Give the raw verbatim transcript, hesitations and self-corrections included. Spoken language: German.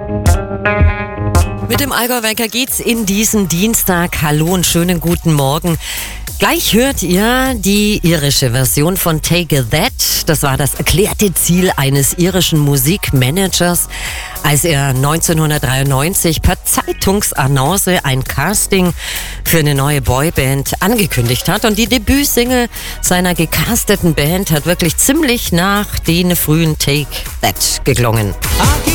Mit dem Allgäu-Wecker geht's in diesen Dienstag. Hallo und schönen guten Morgen. Gleich hört ihr die irische Version von Take That. Das war das erklärte Ziel eines irischen Musikmanagers, als er neunzehnhundertdreiundneunzig per Zeitungsannonce ein Casting für eine neue Boyband angekündigt hat. Und die Debütsingle seiner gecasteten Band hat wirklich ziemlich nach den frühen Take That geklungen.